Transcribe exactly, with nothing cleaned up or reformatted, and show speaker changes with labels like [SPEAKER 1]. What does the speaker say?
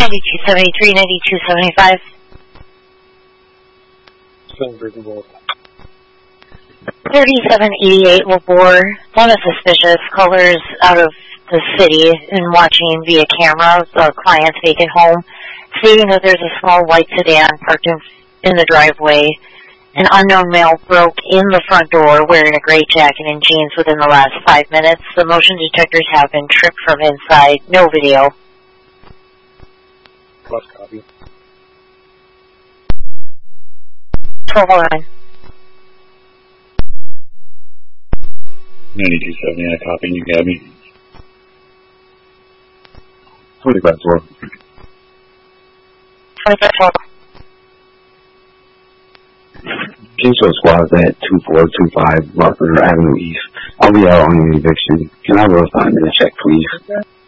[SPEAKER 1] ninety-two seventy-three, ninety-two seventy-five. thirty-seven eighty-eight Labor. One of suspicious colors out of the city and watching via camera the client's vacant home, stating that there's a small white sedan parked in, in the driveway. An unknown male broke in the front door wearing a gray jacket and jeans within the last five minutes. The motion detectors have been tripped from inside. No video.
[SPEAKER 2] Plus copy.
[SPEAKER 1] twelve oh nine.
[SPEAKER 3] ninety-two seventy, I copy, you got me.
[SPEAKER 4] twenty-five twelve.
[SPEAKER 1] twenty-five twelve.
[SPEAKER 4] Kinship Squad's at two four two five Rockland Avenue East. I'll be out on an eviction. Can I have a five minute check, please?